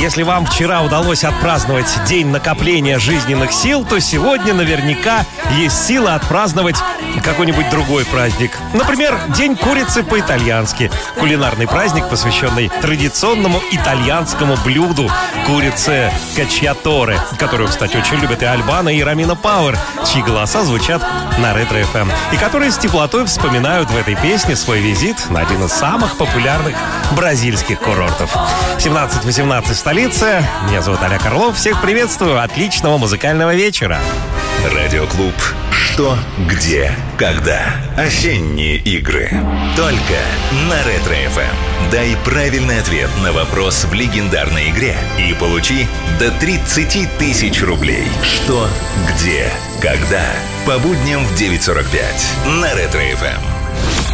Если вам вчера удалось отпраздновать день накопления жизненных сил, то сегодня наверняка есть сила отпраздновать какой-нибудь другой праздник. Например, День курицы по-итальянски. Кулинарный праздник, посвященный традиционному итальянскому блюду курице качьяторе, которую, кстати, очень любят и Альбана, и Ромина Пауэр, чьи голоса звучат на Ретро ФМ, и которые с теплотой вспоминают в этой песне свой визит на один из самых популярных бразильских курортов. 17:18 в столице. Меня зовут Олег Орлов. Всех приветствую. Отличного музыкального вечера. Радиоклуб «Что, где, когда». Осенние игры. Только на Ретро ФМ. Дай правильный ответ на вопрос в легендарной игре и получи до 30 тысяч рублей. Что, где, когда. По будням в 9:45 на Ретро ФМ.